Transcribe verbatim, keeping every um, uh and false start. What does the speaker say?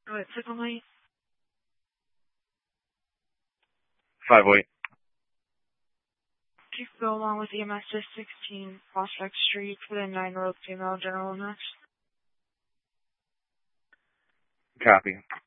Oh, it's Signal five oh eight. Chief go along with E M S sixteen, Prospect Street, for the nine-year-old female general nurse. Copy.